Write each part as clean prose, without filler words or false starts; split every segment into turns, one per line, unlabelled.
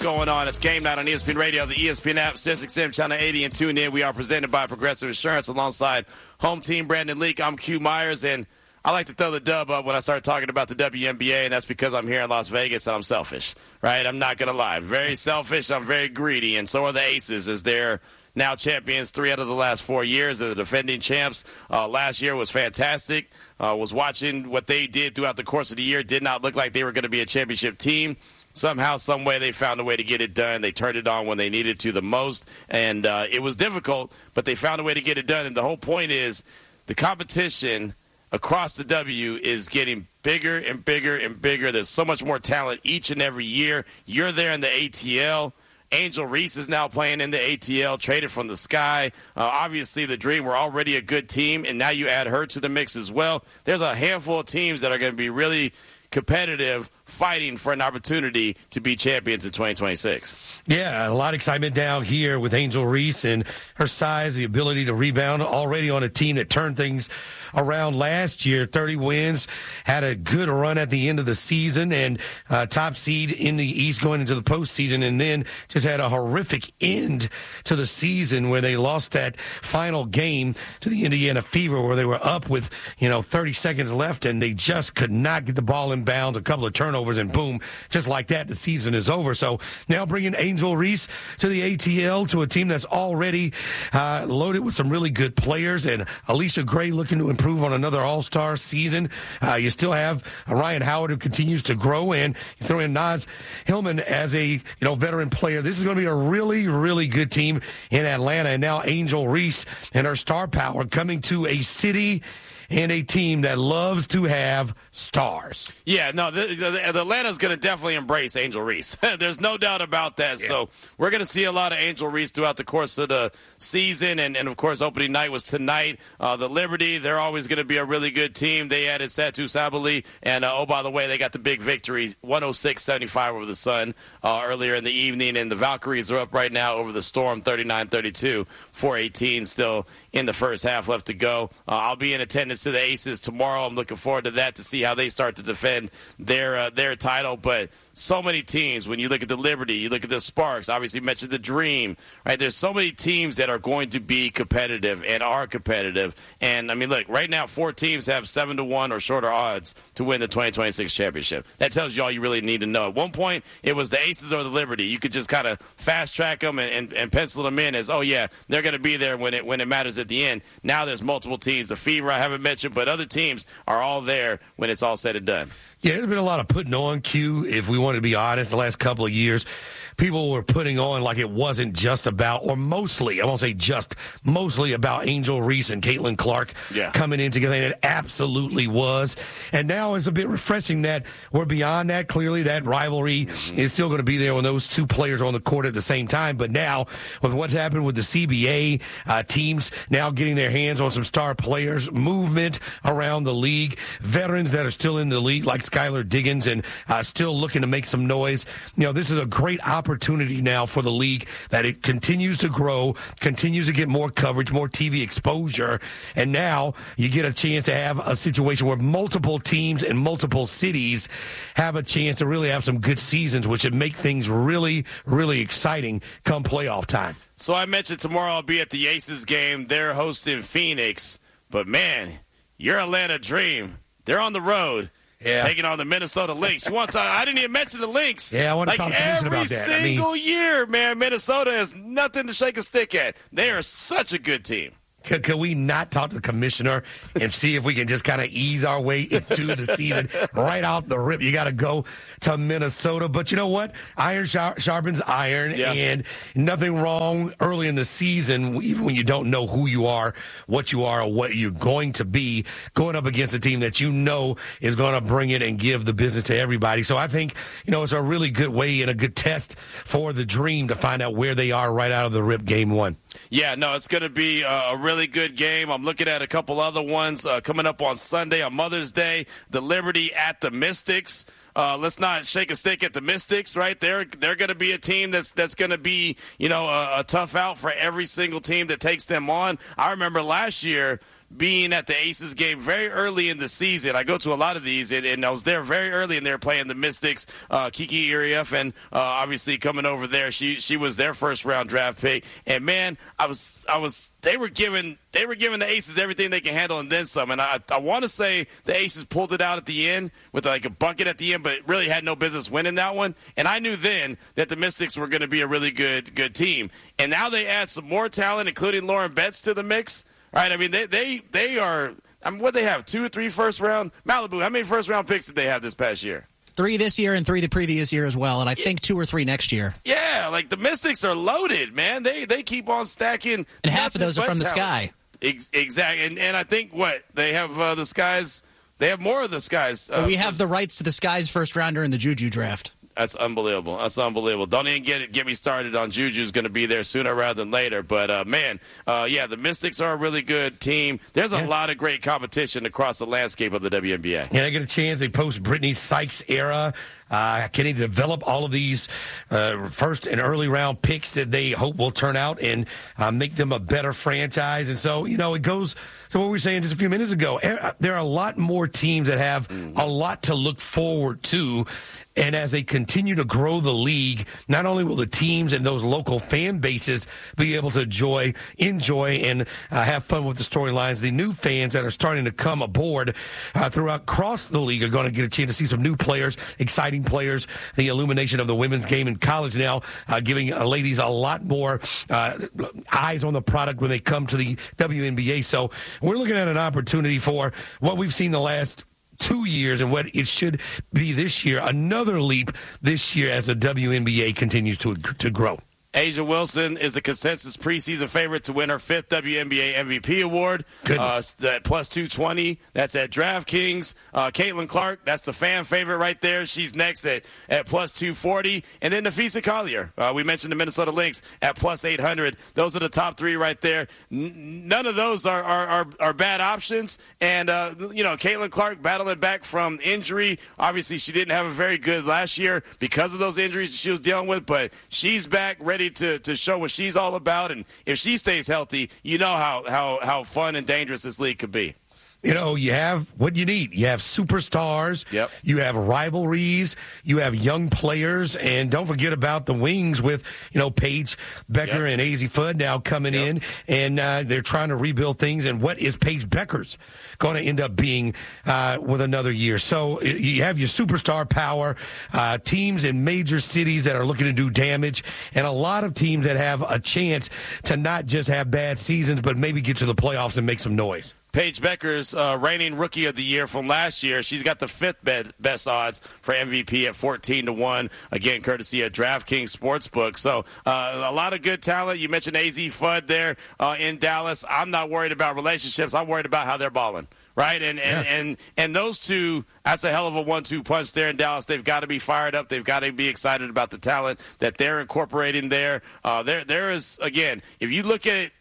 Going on. It's Game Night on ESPN Radio, the ESPN app, SiriusXM Channel 80, and tune in. We are presented by Progressive Insurance alongside home team Brandon Leak. I'm Q Myers, and I like to throw the dub up when I start talking about the WNBA, and that's because I'm here in Las Vegas and I'm selfish, right? I'm not going to lie. I'm very selfish. I'm very greedy, and so are the Aces as they're now champions 3 out of the last 4 years. They're the defending champs. Last year was fantastic. Was watching what they did throughout the course of the year. Did not look like they were going to be a championship team. Somehow, some way, they found a way to get it done. They turned it on when they needed to the most, and it was difficult, but they found a way to get it done. And the whole point is the competition across the W is getting bigger and bigger and bigger. There's so much more talent each and every year. You're there in the ATL. Angel Reese is now playing in the ATL, traded from the Sky. Obviously, the Dream were already a good team, and now you add her to the mix as well. There's a handful of teams that are going to be really competitive, fighting for an opportunity to be champions in 2026.
Yeah, a lot of excitement down here with Angel Reese and her size, the ability to rebound, already on a team that turned things around last year. 30 wins, had a good run at the end of the season, and top seed in the East going into the postseason, and then just had a horrific end to the season where they lost that final game to the Indiana Fever, where they were up with 30 seconds left, and they just could not get the ball in bounds. A couple of turnovers, and boom, just like that, the season is over. So now bringing Angel Reese to the ATL, to a team that's already loaded with some really good players, and Alicia Gray looking to improve on another all-star season. You still have Ryan Howard, who continues to grow, and you throw in Naz Hillman as a veteran player. This is going to be a really, really good team in Atlanta. And now Angel Reese and her star power coming to a city and a team that loves to have stars.
Yeah, no, the Atlanta's going to definitely embrace Angel Reese. There's no doubt about that. Yeah. So we're going to see a lot of Angel Reese throughout the course of the season. And of course, opening night was tonight. The Liberty, they're always going to be a really good team. They added Satu Sabali. And, oh, by the way, they got the big victory, 106-75 over the Sun earlier in the evening. And the Valkyries are up right now over the Storm, 39-32, 4:18 still in the first half left to go. I'll be in attendance to the Aces tomorrow. I'm looking forward to that, to see how they start to defend their title. But so many teams, when you look at the Liberty, you look at the Sparks, obviously you mentioned the Dream, right? There's so many teams that are going to be competitive and are competitive. And, I mean, look, right now 4 teams have 7-1 or shorter odds to win the 2026 championship. That tells you all you really need to know. At one point, it was the Aces or the Liberty. You could just kind of fast-track them and pencil them in as, oh, yeah, they're going to be there when it matters at the end. Now there's multiple teams. The Fever I haven't mentioned, but other teams are all there when it's all said and done.
Yeah, there's been a lot of putting on, Q, if we want to be honest, the last couple of years. People were putting on like it wasn't just about, or mostly, I won't say just, mostly about Angel Reese and Caitlin Clark coming in together, and it absolutely was. And now it's a bit refreshing that we're beyond that. Clearly, that rivalry is still going to be there when those two players are on the court at the same time. But now, with what's happened with the CBA teams now getting their hands on some star players, movement around the league, veterans that are still in the league like Skylar Diggins and still looking to make some noise. This is a great opportunity now for the league, that it continues to grow, continues to get more coverage, more TV exposure, and now you get a chance to have a situation where multiple teams in multiple cities have a chance to really have some good seasons, which would make things really, really exciting come playoff time.
So I mentioned tomorrow I'll be at the Aces game. They're hosting Phoenix, but man, your Atlanta Dream, they're on the road. Yeah. Taking on the Minnesota Lynx. I didn't even mention the Lynx.
Yeah, I want to talk about that.
Every single year, man, Minnesota has nothing to shake a stick at. They are such a good team.
Can we not talk to the commissioner and see if we can just kind of ease our way into the season right out the rip? You got to go to Minnesota. But you know what? Iron sharpens iron, and nothing wrong early in the season, even when you don't know who you are, or what you're going to be, going up against a team that you know is going to bring it and give the business to everybody. So I think, it's a really good way and a good test for the Dream to find out where they are right out of the rip game one.
Yeah, no, it's going to be a really good game. I'm looking at a couple other ones coming up on Sunday on Mother's Day. The Liberty at the Mystics. Let's not shake a stick at the Mystics, right? They're going to be a team that's going to be, a tough out for every single team that takes them on. I remember last year, being at the Aces game very early in the season. I go to a lot of these, and I was there very early, and they were playing the Mystics. Kiki Irief, and obviously coming over there, she was their first-round draft pick. And man, they were giving the Aces everything they can handle and then some. And I want to say the Aces pulled it out at the end with like a bucket at the end, but really had no business winning that one. And I knew then that the Mystics were going to be a really good team. And now they add some more talent, including Lauren Betts, to the mix. Right? I mean, they are. I mean, what they have, 2 or 3 first-round? Malibu, how many first-round picks did they have this past year?
3 this year and 3 the previous year as well, and I think 2 or 3 next year.
Yeah, like the Mystics are loaded, man. They keep on stacking.
And half of those are from the Sky.
Exactly. And I think they have the Skies. They have more of the Skies.
We have the rights to the Skies first rounder in the Juju draft.
That's unbelievable. Don't even get me started on Juju's going to be there sooner rather than later. But, man, the Mystics are a really good team. There's a lot of great competition across the landscape of the WNBA.
Yeah, they get a chance. They post Brittany Sykes era. Can they develop all of these first and early round picks that they hope will turn out and make them a better franchise? And so, it goes to what we were saying just a few minutes ago. There are a lot more teams that have a lot to look forward to. And as they continue to grow the league, not only will the teams and those local fan bases be able to enjoy and have fun with the storylines, the new fans that are starting to come aboard across the league are going to get a chance to see some new players, exciting players. The illumination of the women's game in college now giving ladies a lot more eyes on the product when they come to the WNBA. So we're looking at an opportunity for what we've seen the last 2 years and what it should be this year, another leap this year as the WNBA continues to grow.
A'ja Wilson is the consensus preseason favorite to win her 5th WNBA MVP award. That plus 220. That's at DraftKings. Caitlin Clark, that's the fan favorite right there. She's next at plus 240. And then Nafisa Collier. We mentioned the Minnesota Lynx at plus 800. Those are the top 3 right there. None of those are bad options. And, Caitlin Clark battling back from injury. Obviously, she didn't have a very good last year because of those injuries she was dealing with, but she's back ready to show what she's all about, and if she stays healthy, you know how fun and dangerous this league could be.
You have what you need. You have superstars.
Yep.
You have rivalries. You have young players. And don't forget about the wings with, Paige Becker and Azzi Fudd now coming in. And they're trying to rebuild things. And what is Paige Becker's going to end up being with another year? So you have your superstar power, teams in major cities that are looking to do damage, and a lot of teams that have a chance to not just have bad seasons, but maybe get to the playoffs and make some noise.
Paige Becker's reigning Rookie of the Year from last year. She's got the 5th best odds for MVP at 14-1. Again, courtesy of DraftKings Sportsbook. So a lot of good talent. You mentioned Azzi Fudd there in Dallas. I'm not worried about relationships. I'm worried about how they're balling. Right, and those two, that's a hell of a 1-2 punch there in Dallas. They've got to be fired up. They've got to be excited about the talent that they're incorporating there. There is, again, if you look at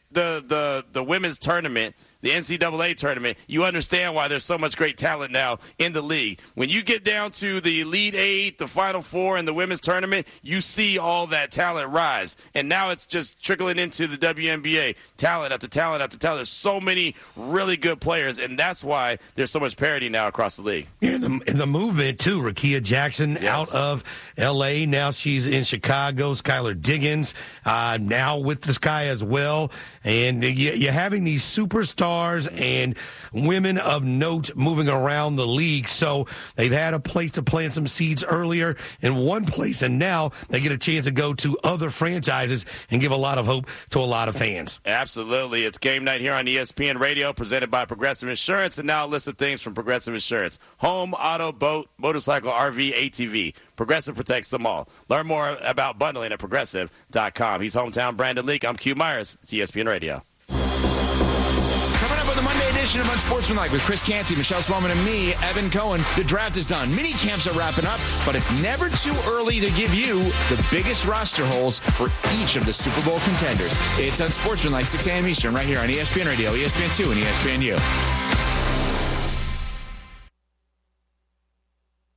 the women's tournament, the NCAA tournament, you understand why there's so much great talent now in the league. When you get down to the Elite Eight, the Final Four, and the women's tournament, you see all that talent rise. And now it's just trickling into the WNBA. Talent after talent after talent. There's so many really good players, and that's why there's so much parity now across the league.
Yeah, in the movement, too. Rakia Jackson out of L.A. Now she's in Chicago. Skylar Diggins now with the Sky as well. And you're having these superstars and women of note moving around the league. So they've had a place to plant some seeds earlier in one place, and now they get a chance to go to other franchises and give a lot of hope to a lot of fans.
Absolutely. It's game night here on ESPN Radio, presented by Progressive Insurance. And now a list of things from Progressive Insurance. Home, auto, boat, motorcycle, RV, ATV. Progressive protects them all. Learn more about bundling at Progressive.com. He's hometown Brandon Leak. I'm Q Myers. It's ESPN Radio.
Coming up on the Monday edition of Unsportsmanlike with Chris Canty, Michelle Spellman, and me, Evan Cohen. The draft is done. Mini camps are wrapping up, but it's never too early to give you the biggest roster holes for each of the Super Bowl contenders. It's Unsportsmanlike, 6 a.m. Eastern, right here on ESPN Radio, ESPN2, and ESPNU.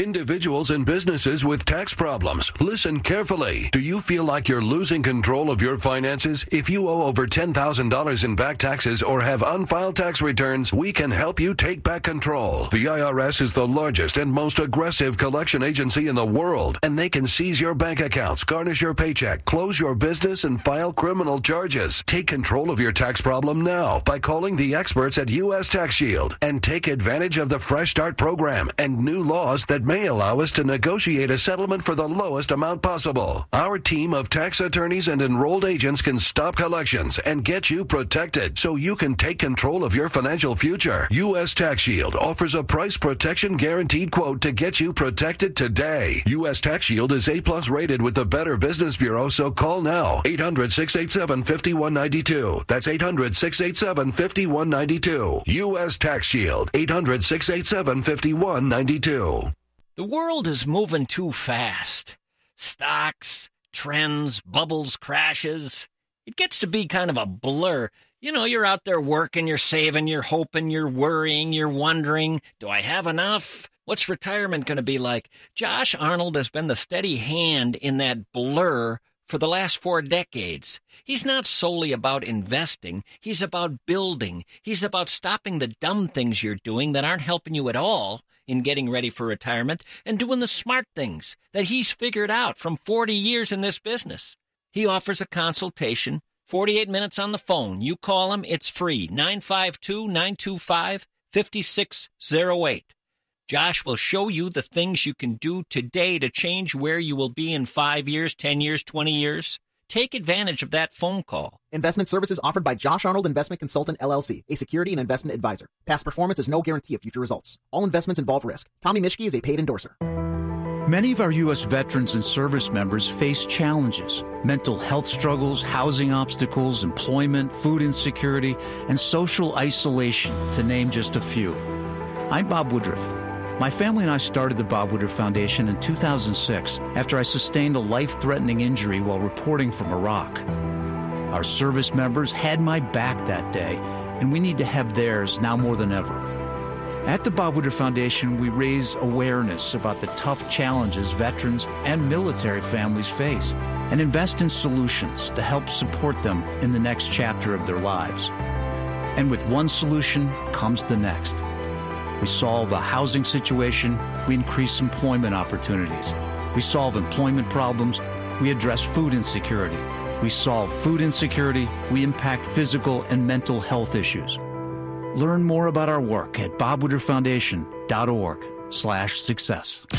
Individuals and businesses with tax problems, listen carefully. Do you feel like you're losing control of your finances? If you owe over $10,000 in back taxes or have unfiled tax returns, we can help you take back control. The IRS is the largest and most aggressive collection agency in the world, and they can seize your bank accounts, garnish your paycheck, close your business, and file criminal charges. Take control of your tax problem now by calling the experts at U.S. Tax Shield and take advantage of the Fresh Start program and new laws that may allow us to negotiate a settlement for the lowest amount possible. Our team of tax attorneys and enrolled agents can stop collections and get you protected so you can take control of your financial future. U.S. Tax Shield offers a price protection guaranteed quote to get you protected today. U.S. Tax Shield is A+ rated with the Better Business Bureau, so call now. 800-687-5192. That's 800-687-5192. U.S. Tax Shield. 800-687-5192.
The world is moving too fast. Stocks, trends, bubbles, crashes. It gets to be kind of a blur. You know, you're out there working, you're saving, you're hoping, you're worrying, you're wondering, do I have enough? What's retirement going to be like? Josh Arnold has been the steady hand in that blur for the last 4 decades. He's not solely about investing. He's about building. He's about stopping the dumb things you're doing that aren't helping you at all in getting ready for retirement and doing the smart things that he's figured out from 40 years in this business. He offers a consultation, 48 minutes on the phone. You call him, it's free, 952-925-5608. Josh will show you the things you can do today to change where you will be in 5 years, 10 years, 20 years. Take advantage of that phone call.
Investment services offered by Josh Arnold Investment Consultant, LLC, a security and investment advisor. Past performance is no guarantee of future results. All investments involve risk. Tommy Mischke is a paid endorser.
Many of our U.S. veterans and service members face challenges: mental health struggles, housing obstacles, employment, food insecurity, and social isolation, to name just a few. I'm Bob Woodruff. My family and I started the Bob Woodruff Foundation in 2006 after I sustained a life-threatening injury while reporting from Iraq. Our service members had my back that day, and we need to have theirs now more than ever. At the Bob Woodruff Foundation, we raise awareness about the tough challenges veterans and military families face and invest in solutions to help support them in the next chapter of their lives. And with one solution comes the next. We solve a housing situation, we increase employment opportunities. We solve employment problems, we address food insecurity. We solve food insecurity, we impact physical and mental health issues. Learn more about our work at bobwoodrufffoundation.org/success.